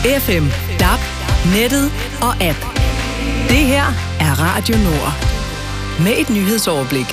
FM, DAB, nettet og app. Det her er Radio Nord. Med et nyhedsoverblik.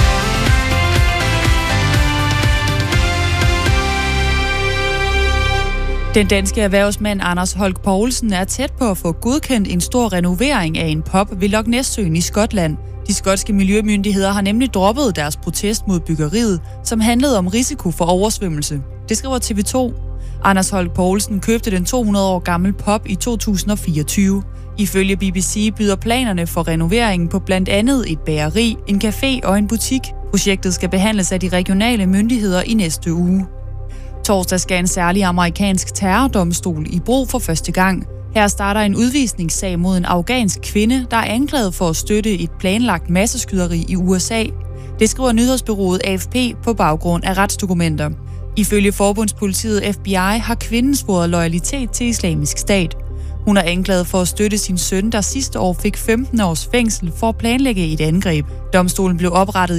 Den danske erhvervsmand Anders Holk Poulsen er tæt på at få godkendt en stor renovering af en pub ved Loch Ness-søen i Skotland. De skotske miljømyndigheder har nemlig droppet deres protest mod byggeriet, som handlede om risiko for oversvømmelse. Det skriver TV2. Anders Holk Poulsen købte den 200 år gamle pub i 2024. Ifølge BBC byder planerne for renoveringen på blandt andet et bageri, en café og en butik. Projektet skal behandles af de regionale myndigheder i næste uge. Torsdag skal en særlig amerikansk terrordomstol i brug for første gang. Her starter en udvisningssag mod en afghansk kvinde, der er anklaget for at støtte et planlagt masseskyderi i USA. Det skriver nyhedsbureauet AFP på baggrund af retsdokumenter. Ifølge forbundspolitiet FBI har kvinden svoret loyalitet til Islamisk Stat. Hun er anklaget for at støtte sin søn, der sidste år fik 15 års fængsel for at planlægge et angreb. Domstolen blev oprettet i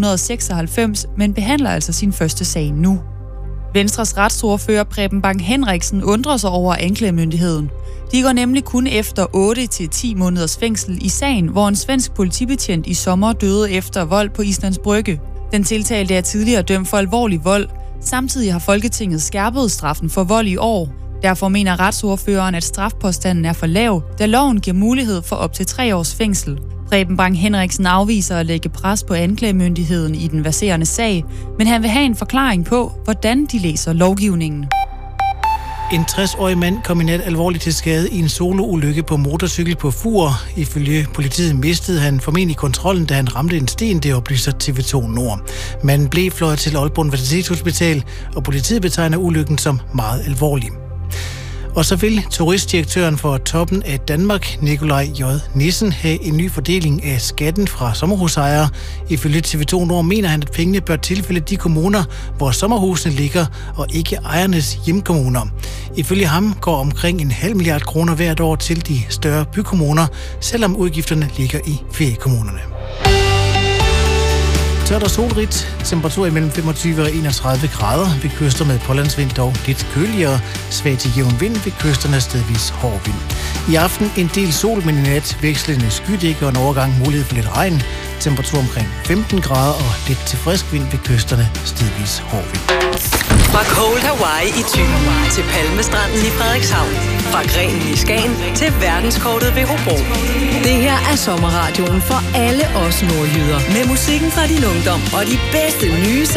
1996, men behandler altså sin første sag nu. Venstres retsordfører Preben Bang Henriksen undrer sig over anklagemyndigheden. De går nemlig kun efter 8-10 måneders fængsel i sagen, hvor en svensk politibetjent i sommer døde efter vold på Islands Brygge. Den tiltalte er tidligere dømt for alvorlig vold. Samtidig har Folketinget skærpet straffen for vold i år. Derfor mener retsordføreren, at strafpåstanden er for lav, da loven giver mulighed for op til 3 års fængsel. Preben Bang Henriksen afviser at lægge pres på anklagemyndigheden i den verserende sag, men han vil have en forklaring på, hvordan de læser lovgivningen. En 60-årig mand kom i nat alvorligt til skade i en soloulykke på motorcykel på Fur. Ifølge politiet mistede han formentlig kontrollen, da han ramte en sten, det oplyser TV2 Nord. Manden blev fløjet til Aalborg Universitetshospital, og politiet betegner ulykken som meget alvorlig. Og så vil turistdirektøren for Toppen af Danmark, Nikolaj J. Nissen, have en ny fordeling af skatten fra sommerhusejere. Ifølge TV2 Nord mener han, at pengene bør tilfælde de kommuner, hvor sommerhusene ligger, og ikke ejernes hjemkommuner. Ifølge ham går omkring 0,5 milliard kroner hvert år til de større bykommuner, selvom udgifterne ligger i feriekommunerne. Tørt og solrigt, temperatur imellem 25 og 31 grader, ved kyster med pålandsvind dog lidt køligere, svag til jævn vind, ved kysterne stedvis hård vind. I aften en del sol, men i nat vekslende skydække og en overgang mulighed for lidt regn, temperatur omkring 15 grader og lidt til frisk vind, ved kysterne stedvis hård vind. Fra Cold Hawaii i Thy til Palmestranden i Frederikshavn. Fra Grenen i Skagen til verdenskortet ved Hobro. Det her er sommerradioen for alle os nordjyder. Med musikken fra din ungdom og de bedste nye